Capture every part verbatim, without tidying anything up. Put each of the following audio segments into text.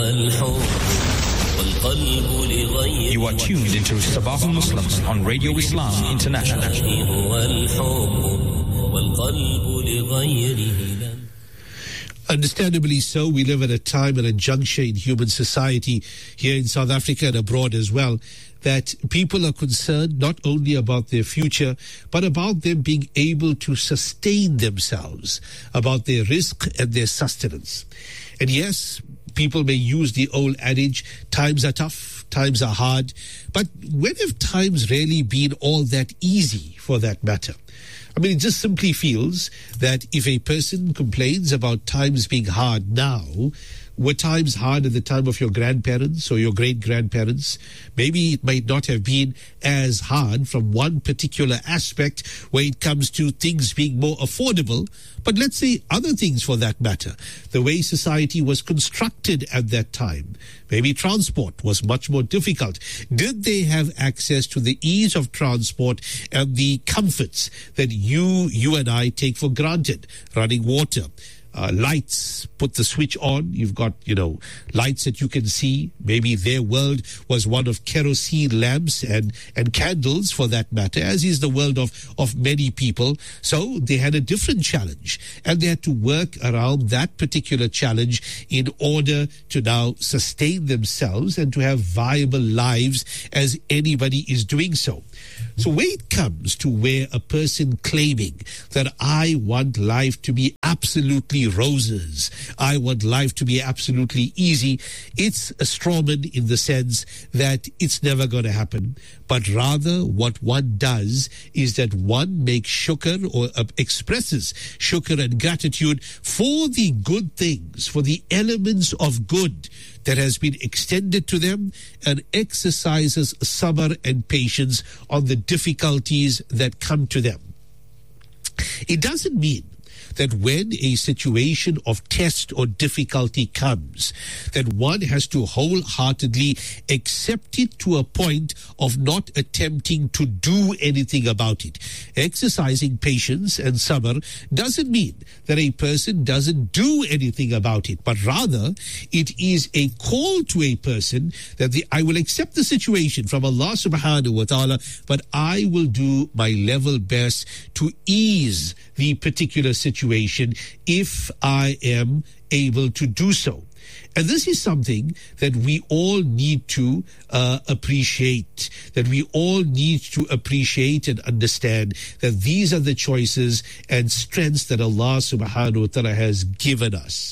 You are tuned into Sabah al-Muslims on Radio Islam International. Understandably so, we live at a time and a juncture in human society here in South Africa and abroad as well, that people are concerned not only about their future, but about them being able to sustain themselves, about their risk and their sustenance. And yes, people may use the old adage, times are tough, times are hard, but when have times really been all that easy for that matter? I mean, it just simply feels that if a person complains about times being hard now, were times hard at the time of your grandparents or your great-grandparents? Maybe it might not have been as hard from one particular aspect where it comes to things being more affordable, but let's say other things for that matter. The way society was constructed at that time, maybe transport was much more difficult. Did they have access to the ease of transport and the comforts that you, you and I take for granted? Running water, Uh, lights, put the switch on, you've got, you know, lights that you can see. Maybe their world was one of kerosene lamps and, and candles for that matter, as is the world of, of many people. So they had a different challenge, and they had to work around that particular challenge in order to now sustain themselves and to have viable lives as anybody is doing so. So when it comes to where a person claiming that I want life to be absolutely roses, I want life to be absolutely easy, it's a strawman in the sense that it's never going to happen. But rather what one does is that one makes shukr or uh, expresses shukr and gratitude for the good things, for the elements of good that has been extended to them, and exercises sabr and patience on the difficulties that come to them. It doesn't mean that when a situation of test or difficulty comes, that one has to wholeheartedly accept it to a point of not attempting to do anything about it. Exercising patience and sabr doesn't mean that a person doesn't do anything about it, but rather it is a call to a person that the, I will accept the situation from Allah subhanahu wa ta'ala, but I will do my level best to ease the particular situation if I am able to do so. And this is something that we all need to uh, appreciate, that we all need to appreciate and understand that these are the choices and strengths that Allah subhanahu wa ta'ala has given us.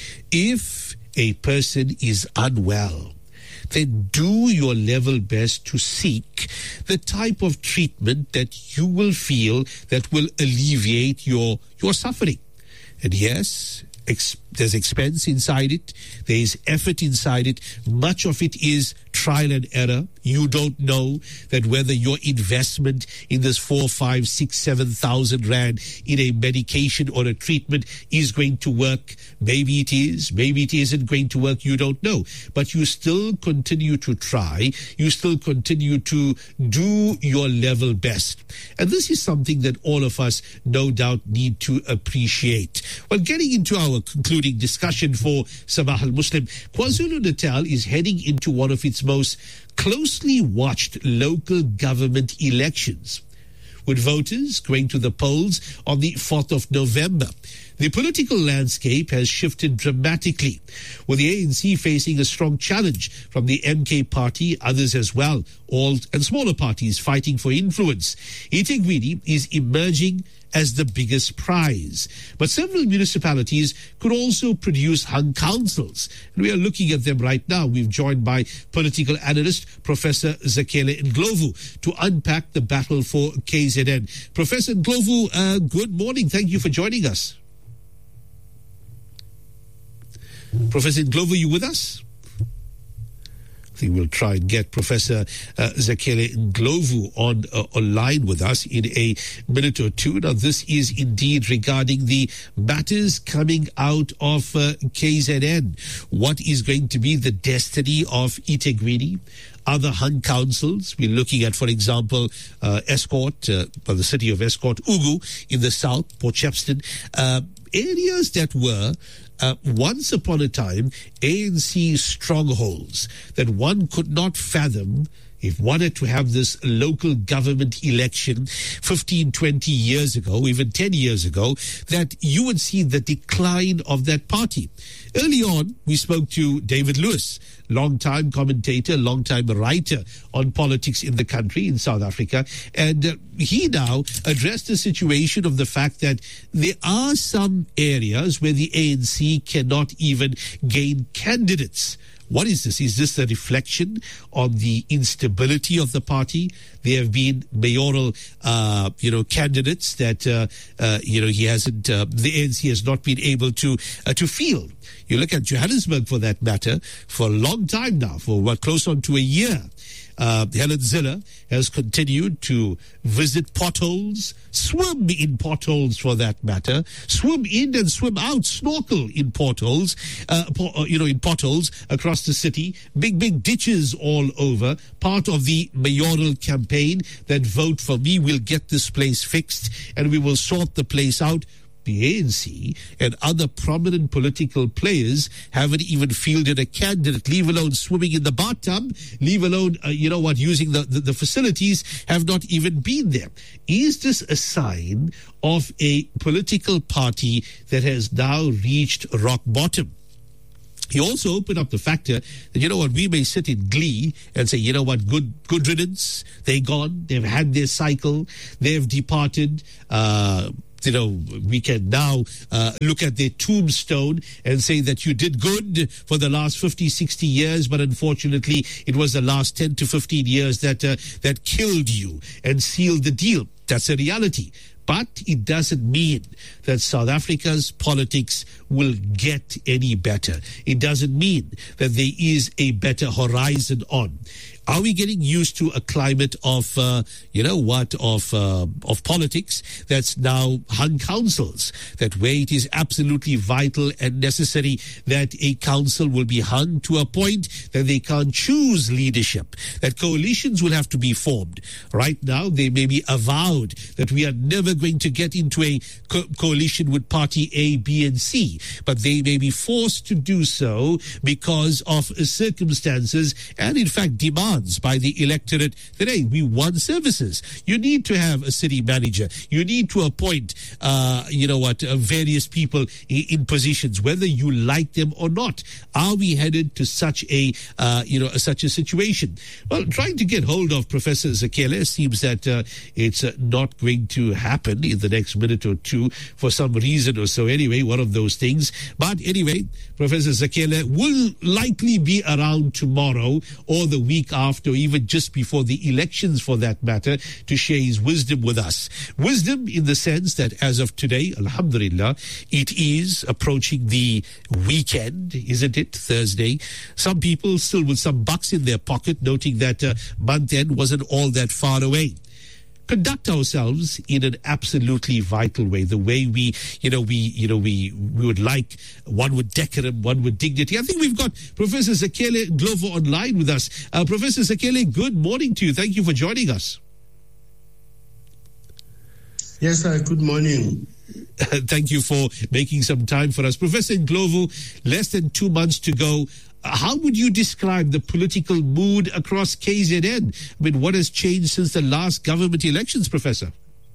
If a person is unwell, then do your level best to seek the type of treatment that you will feel that will alleviate your, your suffering. And yes, ex- there's expense inside it. There is effort inside it. Much of it is trial and error. You don't know that whether your investment in this four, five, six, seven thousand rand in a medication or a treatment is going to work. Maybe it is, maybe it isn't going to work. You don't know, but you still continue to try. You still continue to do your level best, and this is something that all of us, no doubt, need to appreciate. Well, getting into our concluding discussion for Sabah al-Muslim, KwaZulu-Natal is heading into one of its most closely watched local government elections, with voters going to the polls on the fourth of November. The political landscape has shifted dramatically, with the A N C facing a strong challenge from the M K party, others as well, all and smaller parties fighting for influence. eThekwini is emerging as the biggest prize, but several municipalities could also produce hung councils, and we are looking at them right now. We've joined by political analyst Professor Zakhele Ndlovu to unpack the battle for K Z N. Professor Ndlovu, uh, good morning. Thank you for joining us. Professor Ndlovu, you with us? I think we'll try and get Professor uh, Zakhele Ndlovu on uh, online with us in a minute or two. Now, this is indeed regarding the matters coming out of uh, K Z N. What is going to be the destiny of eThekwini? Other hung councils, we're looking at, for example, uh, Escort, uh, well, the city of Escort, Ugu in the south, Port Shepstone, uh, areas that were uh, once upon a time, A N C strongholds that one could not fathom if one had to have this local government election fifteen, twenty years ago, even ten years ago, that you would see the decline of that party. Early on, we spoke to David Lewis, long-time commentator, long-time writer on politics in the country, in South Africa, and uh, he now addressed the situation of the fact that there are some areas where the A N C cannot even gain candidates. What is this? Is this a reflection on the instability of the party? There have been mayoral, uh, you know, candidates that, uh, uh, you know, he hasn't, uh, the A N C has not been able to, uh, to field. You look at Johannesburg, for that matter, for a long time now, for what, close on to a year. Uh, Helen Zille has continued to visit potholes, swim in potholes for that matter, swim in and swim out, snorkel in potholes, uh, po- you know, in potholes across the city, big, big ditches all over, part of the mayoral campaign that vote for me, will get this place fixed and we will sort the place out. The A N C and other prominent political players haven't even fielded a candidate, leave alone swimming in the bathtub, leave alone, uh, you know what, using the, the, the facilities, have not even been there. Is this a sign of a political party that has now reached rock bottom? He also opened up the factor that, you know what, we may sit in glee and say, you know what, good good riddance, they're gone, they've had their cycle, they've departed, uh, you know, we can now uh, look at their tombstone and say that you did good for the last fifty, sixty years, but unfortunately it was the last ten to fifteen years that uh, that killed you and sealed the deal. That's a reality. But it doesn't mean that South Africa's politics will get any better. It doesn't mean that there is a better horizon on. Are we getting used to a climate of, uh, you know what, of uh, of politics that's now hung councils, that where it is absolutely vital and necessary that a council will be hung to a point that they can't choose leadership, that coalitions will have to be formed. Right now, they may be avowed that we are never going to get into a co- coalition with party A, B, and C, but they may be forced to do so because of circumstances and, in fact, demands by the electorate that, hey, we want services. You need to have a city manager. You need to appoint, uh, you know what, uh, various people in, in positions, whether you like them or not. Are we headed to such a, uh, you know, such a situation? Well, trying to get hold of Professor Zakhele seems that uh, it's uh, not going to happen in the next minute or two for some reason or so. Anyway, one of those things. But anyway, Professor Zakhele will likely be around tomorrow or the week after. After, or even just before the elections for that matter, to share his wisdom with us. Wisdom in the sense that as of today, alhamdulillah, it is approaching the weekend, isn't it? Thursday. Some people still with some bucks in their pocket, noting that uh, month end wasn't all that far away. Conduct ourselves in an absolutely vital way, the way we, you know, we, you know, we, we would like, one with decorum, one with dignity. I think we've got Professor Zakhele Ndlovu online with us. Uh, Professor Zakhele, good morning to you. Thank you for joining us. Yes, sir. Good morning. Thank you for making some time for us. Professor Ndlovu, less than two months to go. How would you describe the political mood across K Z N? I mean, what has changed since the last government elections, Professor?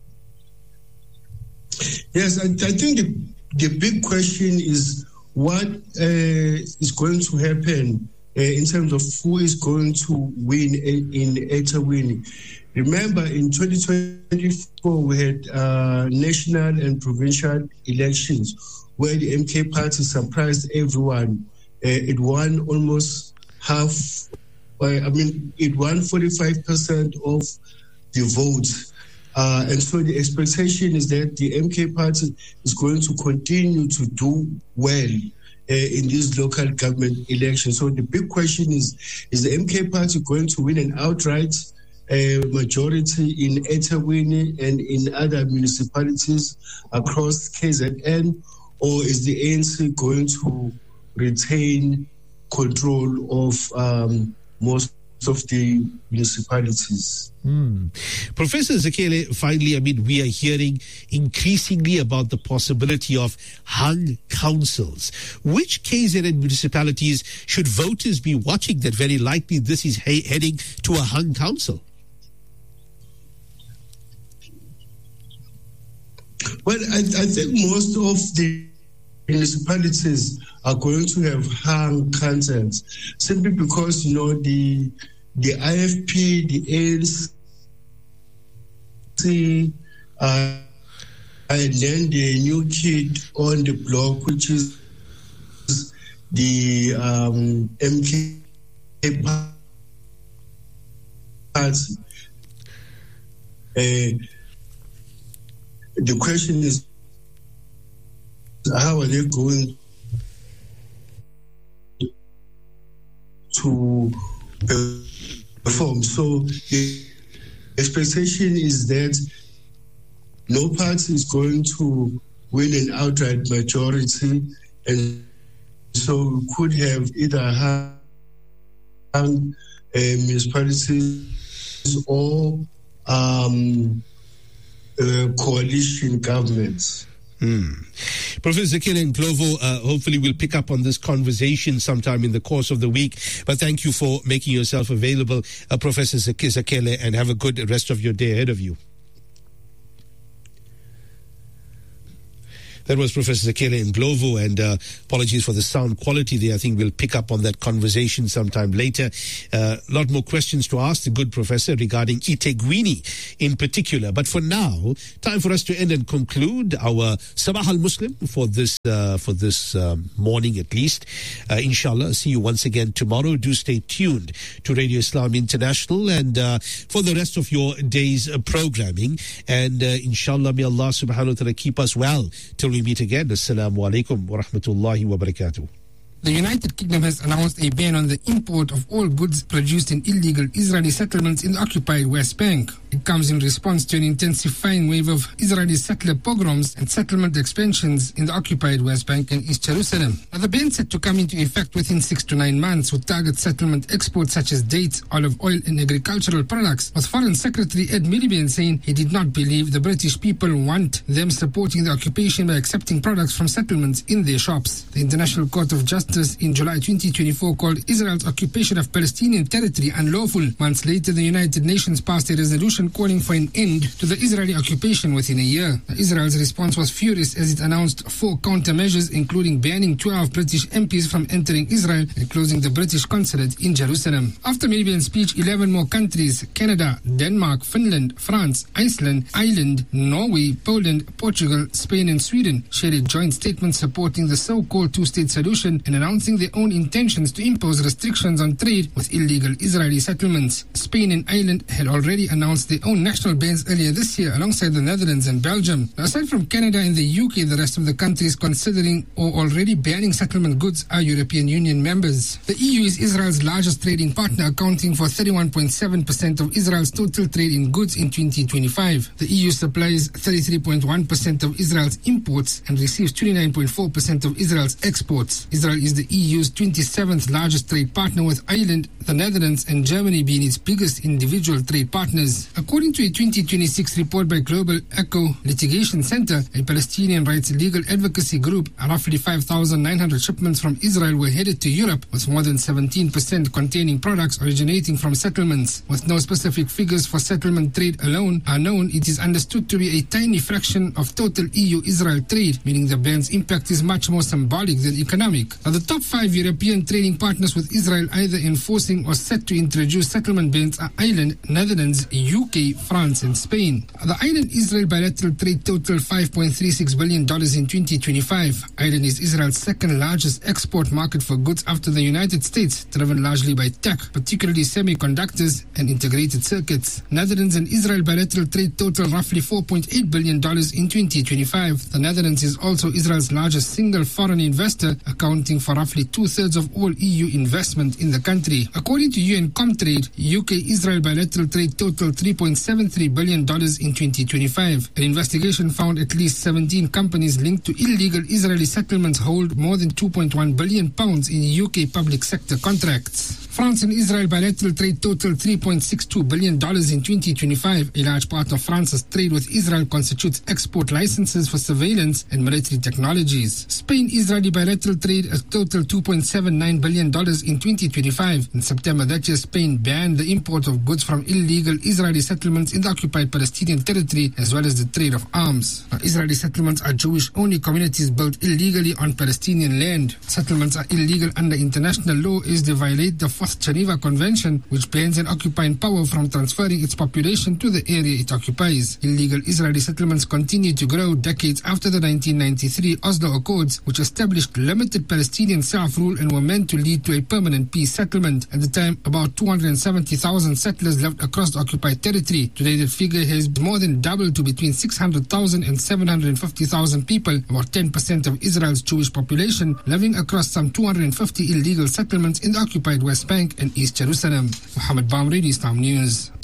Yes, I, I think the, the big question is what uh, is going to happen uh, in terms of who is going to win in eThekwini. Remember, in twenty twenty-four, we had uh, national and provincial elections where the M K party surprised everyone. Uh, it won almost half, uh, I mean, it won forty-five percent of the votes. Uh, and so the expectation is that the M K party is going to continue to do well uh, in these local government elections. So the big question is, is the M K party going to win an outright uh, majority in eThekwini and in other municipalities across K Z N, or is the A N C going to retain control of um, most of the municipalities. Mm. Professor Zekele, finally, I mean, we are hearing increasingly about the possibility of hung councils. Which K Z N municipalities should voters be watching that very likely this is he- heading to a hung council? Well, I, I think most of the municipalities are going to have hung councils simply because, you know, the the I F P, the A N C, uh, and then the new kid on the block, which is the um, M K party. Uh, the question is, how are they going to perform? So the expectation is that no party is going to win an outright majority, and so we could have either hung uh, municipalities or um, uh, coalition governments. Hmm. Professor Zekele Ndlovu, uh, hopefully we'll pick up on this conversation sometime in the course of the week. But thank you for making yourself available, uh, Professor Zekele, and have a good rest of your day ahead of you. That was Professor Zekele Ndlovu, and uh, apologies for the sound quality there. I think we'll pick up on that conversation sometime later. A uh, lot more questions to ask the good professor regarding eThekwini in particular. But for now, time for us to end and conclude our Sabah al-Muslim for this uh, for this um, morning at least. Uh, inshallah, see you once again tomorrow. Do stay tuned to Radio Islam International and uh, for the rest of your day's uh, programming. And uh, inshallah, may Allah subhanahu wa ta'ala keep us well till we meet again. Assalamu alaikum wa rahmatullahi wa barakatuh. The United Kingdom has announced a ban on the import of all goods produced in illegal Israeli settlements in the occupied West Bank. It comes in response to an intensifying wave of Israeli settler pogroms and settlement expansions in the occupied West Bank and East Jerusalem. Now, the ban set to come into effect within six to nine months would target settlement exports such as dates, olive oil and agricultural products, with Foreign Secretary Ed Miliband saying he did not believe the British people want them supporting the occupation by accepting products from settlements in their shops. The International Court of Justice in July twenty twenty-four called Israel's occupation of Palestinian territory unlawful. Months later, the United Nations passed a resolution calling for an end to the Israeli occupation within a year. Israel's response was furious as it announced four countermeasures, including banning twelve British M Ps from entering Israel and closing the British consulate in Jerusalem. After Miliband's speech, eleven more countries, Canada, Denmark, Finland, France, Iceland, Ireland, Norway, Poland, Portugal, Spain and Sweden, shared a joint statement supporting the so-called two-state solution and announcing their own intentions to impose restrictions on trade with illegal Israeli settlements. Spain and Ireland had already announced their own national bans earlier this year alongside the Netherlands and Belgium. Now, aside from Canada and the U K, the rest of the countries considering or already banning settlement goods are European Union members. The E U is Israel's largest trading partner, accounting for thirty-one point seven percent of Israel's total trade in goods in twenty twenty-five. The E U supplies thirty-three point one percent of Israel's imports and receives twenty-nine point four percent of Israel's exports. Israel is the E U's twenty-seventh largest trade partner, with Ireland, the Netherlands and Germany being its biggest individual trade partners. According to a twenty twenty-six report by Global Echo Litigation Center, a Palestinian rights legal advocacy group, roughly five thousand nine hundred shipments from Israel were headed to Europe, with more than seventeen percent containing products originating from settlements. With no specific figures for settlement trade alone are known, it is understood to be a tiny fraction of total E U-Israel trade, meaning the ban's impact is much more symbolic than economic. Now, the top five European trading partners with Israel either enforcing or set to introduce settlement bans are Ireland, Netherlands, U K, France and Spain. The Ireland-Israel bilateral trade totaled five point three six billion dollars in twenty twenty-five. Ireland is Israel's second largest export market for goods after the United States, driven largely by tech, particularly semiconductors and integrated circuits. Netherlands and Israel bilateral trade totaled roughly four point eight billion dollars in twenty twenty-five. The Netherlands is also Israel's largest single foreign investor, accounting for for roughly two-thirds of all E U investment in the country. According to U N Comtrade, U K-Israel bilateral trade totaled three point seven three billion dollars in twenty twenty-five. An investigation found at least seventeen companies linked to illegal Israeli settlements hold more than two point one billion pounds in U K public sector contracts. France and Israel bilateral trade totaled three point six two billion dollars in twenty twenty-five. A large part of France's trade with Israel constitutes export licenses for surveillance and military technologies. Spain-Israeli bilateral trade totaled two point seven nine billion dollars in twenty twenty-five. In September that year, Spain banned the import of goods from illegal Israeli settlements in the occupied Palestinian territory, as well as the trade of arms. Now, Israeli settlements are Jewish-only communities built illegally on Palestinian land. Settlements are illegal under international law as they violate the Fourth Geneva Convention, which bans an occupying power from transferring its population to the area it occupies. Illegal Israeli settlements continue to grow decades after the nineteen ninety-three Oslo Accords, which established limited Palestinian self-rule and were meant to lead to a permanent peace settlement. At the time, about two hundred seventy thousand settlers lived across the occupied territory. Today, that figure has more than doubled to between six hundred thousand and seven hundred fifty thousand people, about ten percent of Israel's Jewish population, living across some two hundred fifty illegal settlements in the occupied West Bank and East Jerusalem. Mohammed Bamri, Islam News.